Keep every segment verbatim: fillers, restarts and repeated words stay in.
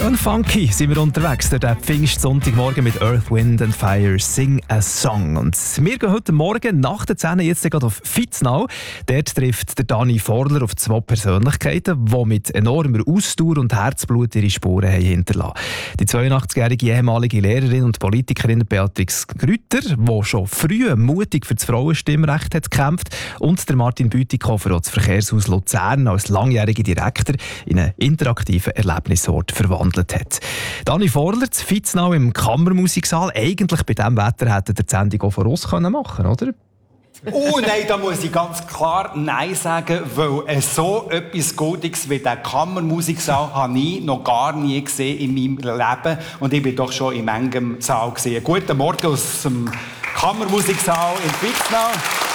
Schön funky sind wir unterwegs, der Pfingstsonntagmorgen mit Earth, Wind and Fire, Sing a Song. Und wir gehen heute Morgen nach der zehn jetzt gerade auf Fitznau. Dort trifft der Dani Forler auf zwei Persönlichkeiten, die mit enormer Ausdauer und Herzblut ihre Spuren haben hinterlassen. Die zweiundachtzigjährige ehemalige Lehrerin und Politikerin Beatrix Grütter, die schon früh mutig für das Frauenstimmrecht hat gekämpft, und der Martin Bütikofer, der das Verkehrshaus Luzern als langjähriger Direktor in einen interaktiven Erlebnisort verwandelt hat. Dani Forler, zu Fitznau im Kammermusiksaal. Eigentlich bei diesem Wetter hätte der die Sendung auch voraus machen können, oder? Oh nein, da muss ich ganz klar Nein sagen, weil so etwas Goldiges wie der Kammermusiksaal habe ich noch gar nie gesehen in meinem Leben. Und ich bin doch schon in manchem Saal gesehen. Guten Morgen aus dem Kammermusiksaal in Fitznau.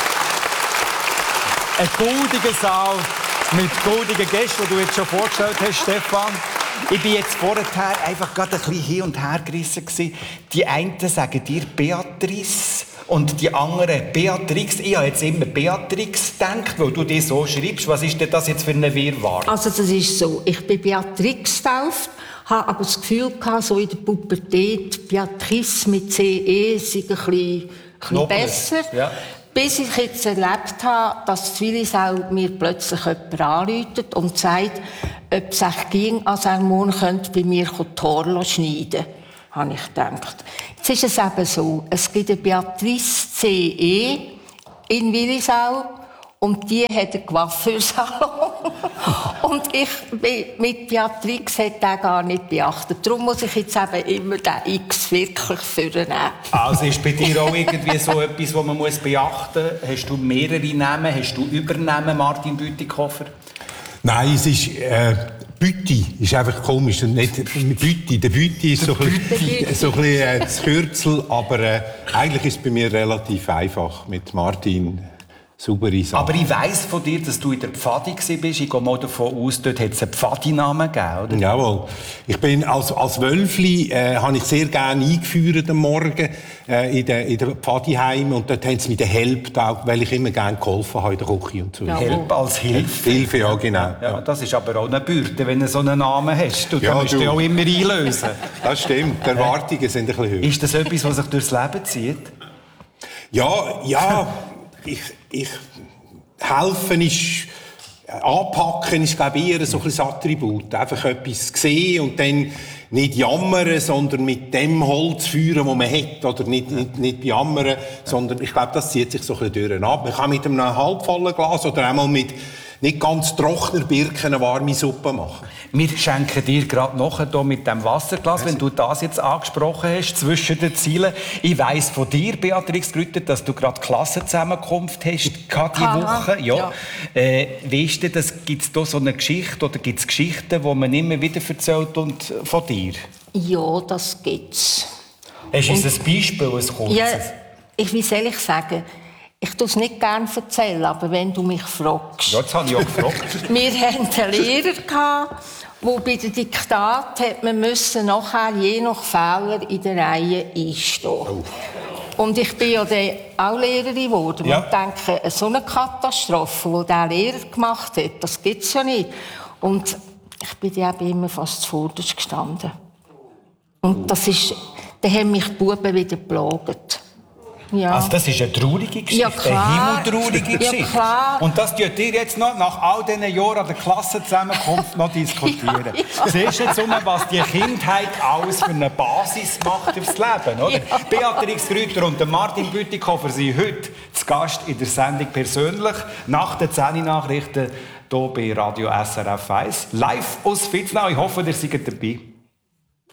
Ein goldiger Saal mit goldigen Gästen, die du jetzt schon vorgestellt hast, Stefan. Ich war jetzt vorher einfach gerade ein bisschen hin und her gerissen. Die einen sagen dir Beatrice und die anderen Beatrix. Ich habe jetzt immer Beatrix gedacht, weil du dir so schreibst. Was ist denn das jetzt für eine Wirrwarr? Also das ist so, ich bin Beatrix getauft, habe aber das Gefühl gehabt, so in der Pubertät, Beatrice mit C E sei ein bisschen, ein bisschen besser. Ja. Bis ich jetzt erlebt habe, dass Zwillisau mir plötzlich jemand anruft und sagt, ob es sich ging, als er morgen könnte bei mir die Haare schneiden, habe ich gedacht. Jetzt ist es eben so, es gibt eine Beatrice C E in Willisau und die hat einen Coiffeursalon. Und ich bin mit Beatrix hat den gar nicht beachtet. Darum muss ich jetzt eben immer den X wirklich vornehmen. Also ist bei dir auch irgendwie so etwas, was man muss beachten muss? Hast du mehrere Namen? Hast du Übernamen, Martin Bütikofer? Nein, es ist... Äh Bütti ist einfach komisch. Nicht Bütti. Der Bütti ist so ein bisschen, so ein bisschen äh, das Kürzel, aber äh, eigentlich ist es bei mir relativ einfach mit Martin. Saubere Sache. Aber ich weiss von dir, dass du in der Pfadi warst. Ich gehe mal davon aus, dort hat es einen Pfadi-Namen gegeben, oder? Jawohl. Ich bin als, als Wölfli äh, habe ich sehr gerne eingeführt am Morgen äh, in den in der Pfadi-Heim. Und dort haben sie mir den Help auch, weil ich immer gerne geholfen habe in der Küche und so. Ja, Help als Hilfe? Hilfe, ja, genau. Ja, ja, das ist aber auch eine Bürde, wenn du so einen Namen hast. Du ja, musst dich auch immer einlösen. Das stimmt. Die Erwartungen sind ein bisschen höher. Ist das etwas, was sich durchs Leben zieht? Ja, ja. Ich, ich, helfen ist, anpacken ist, glaube ich, eher so ein Attribut. Einfach etwas sehen und dann nicht jammern, sondern mit dem Holz führen, das man hat. Oder nicht, nicht, nicht jammern, sondern ich glaube, das zieht sich so ein bisschen durch. Man kann mit einem halbvollen Glas oder einmal mit nicht ganz trockener Birken eine warme Suppe machen. Wir schenken dir gerade noch hier mit dem Wasserglas, wenn du das jetzt angesprochen hast, zwischen den Zielen. Ich weiss von dir, Beatrix Grütter, dass du gerade Klassenzusammenkunft hast diese Woche. Ja. Ja. Äh, weißt du, gibt es da so eine Geschichte oder gibt es Geschichten, die man immer wieder erzählt und von dir? Ja, das gibt's. Hast du ein Beispiel, ein kurzes? Ja, ich, wie soll ich sagen? Ich tue es nicht gerne erzählen, aber wenn du mich fragst. Ja, das habe ich auch gefragt. Wir hatten einen Lehrer, der bei der Diktat hat man müssen nachher je nach Fehler in der Reihe einstehen. Oh. Und ich bin ja dann auch Lehrerin geworden. Ja. Und denke, so eine Katastrophe, die dieser Lehrer gemacht hat, das gibt es ja nicht. Und ich bin dann immer fast zuvorderst gestanden. Und das ist, dann haben mich die Buben wieder geplagt. Ja. Also das ist eine traurige Geschichte, ja, eine himmeltraurige Geschichte. Ja, klar. Und das tut ihr jetzt noch nach all diesen Jahren an der Klassenzusammenkunft noch diskutieren. Ja, ja. Siehst du jetzt um, was die Kindheit alles für eine Basis macht aufs Leben, oder? Ja. Beatrix Grütter und Martin Bütikofer sind heute zu Gast in der Sendung «Persönlich» nach den zehn Nachrichten hier bei Radio S R F eins. Live aus Fitznau. Ich hoffe, ihr seid dabei.